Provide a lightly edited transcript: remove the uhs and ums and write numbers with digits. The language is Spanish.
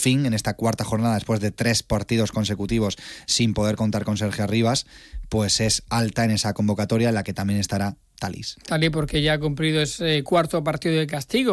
fin, en esta cuarta jornada, después de 3 partidos consecutivos sin poder contar con Sergio Arribas, pues es alta en esa convocatoria en la que también estará Thalys. Thalys, porque ya ha cumplido ese cuarto partido de castigo